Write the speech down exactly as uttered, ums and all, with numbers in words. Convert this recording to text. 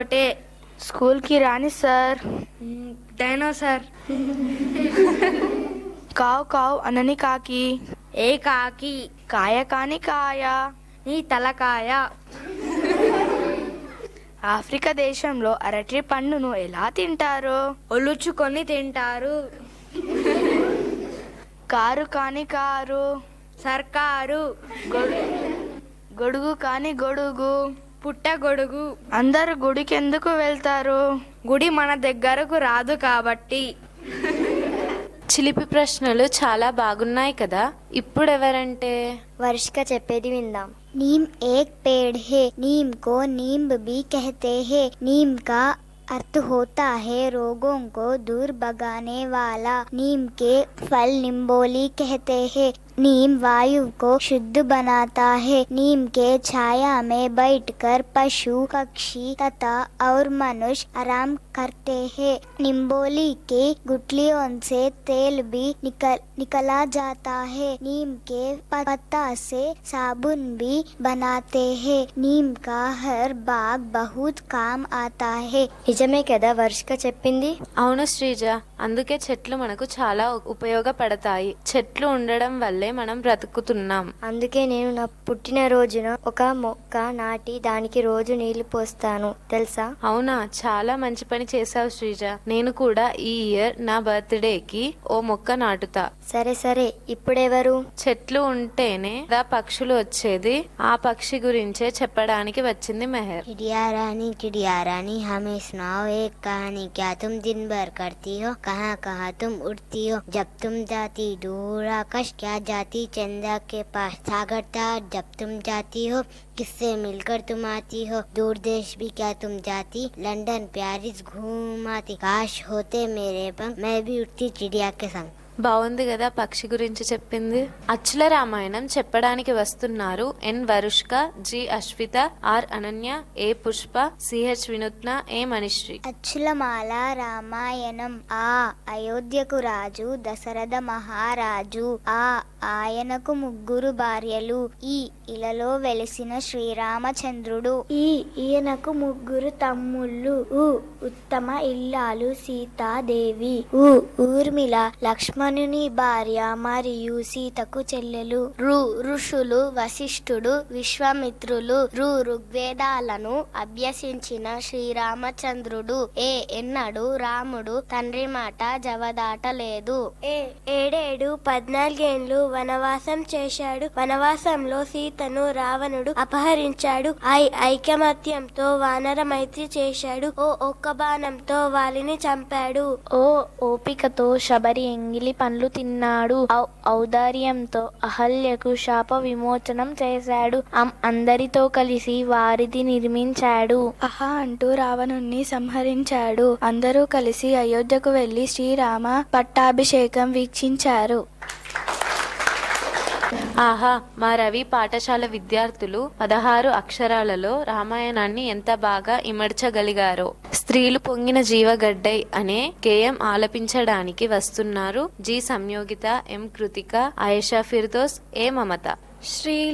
ఒకటే. స్కూల్కి రాని సార్. డైనోసార్. కావు కావు అనని కాకి. ఏ కాకి? కాయ కాని కాయ. నీ తలకాయ. ఆఫ్రికా దేశంలో అరటి పండును ఎలా తింటారు? ఒలుచుకొని తింటారు. కారు కాని కారు. సర్కారు. గొడుగు కాని గొడుగు. పుట్టగొడుగు. అందరు గుడికి ఎందుకు వెళ్తారు? గుడి మన దగ్గరకు రాదు కాబట్టి. చిలిపి ప్రశ్నలు చాలా బాగున్నాయి కదా. ఇప్పుడెవరంటే వర్షిక చెప్పేది విందాం. नीम एक पेड़ है, नीम को नींब भी कहते हैं। नीम का अर्थ होता है रोगों को दूर भगाने वाला। नीम के फल निम्बोली कहते हैं। नीम वायु को शुद्ध बनाता है। नीम के छाया में बैठकर पशु पक्षी तथा और मनुष्य आराम करते हैं। निम्बोली के गुठलियों से तेल भी निकल निकला जाता है। नीम के पत्ता से साबुन भी बनाते हैं। नीम का हर भाग बहुत काम आता है। నిజమే కదా వర్షిక చెప్పింది? అవును శ్రీజ, అందుకే చెట్లు మనకు చాలా ఉపయోగపడతాయి. చెట్లు ఉండడం వల్లే మనం బ్రతుకుతున్నాం. అందుకే నేను నా పుట్టినరోజున ఒక మొక్క నాటి దానికి రోజు నీళ్లు పోస్తాను, తెలుసా? అవునా, చాలా మంచి పని చేసావు శ్రీజ. నేను కూడా ఈ ఇయర్ నా బర్త్డేకి ఓ మొక్క నాటుతా. సరే సరే, ఇప్పుడెవరు? చెట్లు ఉంటేనే కదా పక్షులు వచ్చేది. ఆ పక్షి గురించే చెప్పడానికి వచ్చింది మెహర్. चिड़िया रानी चिड़िया रानी हमें सुनाओ एक कहानी। क्या तुम दिन भर करती हो? कहाँ कहाँ तुम उड़ती हो? जब तुम जाती दूर आकाश, क्या जाती चंदा के पास? सागर तार जब तुम जाती हो, किससे मिलकर तुम आती हो? दूर देश भी क्या तुम जाती? लंदन पेरिस घूम आती। काश होते मेरे पंख, मैं भी उड़ती चिड़िया के संग। బాగుంది కదా పక్షి గురించి చెప్పింది. అచ్చుల రామాయణం చెప్పడానికి వస్తున్నారు ఎన్ వరుష్క, G Ashwitha, are Ananya, A Pushpa, CH వినూత్న, ఏ మనిశ్రీ. అచ్చులమాల రామాయణం. ఆ అయోధ్యకు రాజు దశరథ మహారాజు. ఆ ఆయనకు ముగ్గురు భార్యలు. ఈ ఇలలో వెలిసిన శ్రీరామచంద్రుడు. ఈ ఈయనకు ముగ్గురు తమ్ముళ్ళు. ఉ ఉత్తమ ఇల్లాలు సీతాదేవి. ఉ ఊర్మిళ లక్ష్మణుని భార్య మరియు సీతకు చెల్లెలు. రు ఋషులు వశిష్ఠుడు, విశ్వామిత్రులు. రు ఋగ్వేదాలను అభ్యసించిన శ్రీరామచంద్రుడు. ఏ ఎన్నడు రాముడు తండ్రి మాట జవదాటలేదు. ఏ ఏడేడు పద్నాలుగేండ్లు వనవాసం చేశాడు. వనవాసంలో సీతను రావణుడు అపహరించాడు. ఐ ఐకమత్యంతో వానర మైత్రి చేశాడు. ఓ ఒక్క బాణంతో వాలిని చంపాడు. ఓ ఓపికతో శబరి ఎంగిలి పండ్లు తిన్నాడు. ఔదార్యంతో అహల్యకు శాప విమోచనం చేశాడు. అందరితో కలిసి వారిది నిర్మించాడు. అహా అంటూ రావణుణ్ణి సంహరించాడు. అందరూ కలిసి అయోధ్యకు వెళ్లి శ్రీరామ పట్టాభిషేకం వీక్షించారు. ఆహా, మా రవి పాఠశాల విద్యార్థులు పదహారు అక్షరాలలో రామాయణాన్ని ఎంత బాగా ఇమడ్చగలిగారో. స్త్రీలు పొంగిన జీవగడ్డై అనే గేయం ఆలపించడానికి వస్తున్నారు జి సంయోగిత, ఎం కృతిక, ఆయేషా ఫిర్దోస్, ఏ మమత. శ్రీ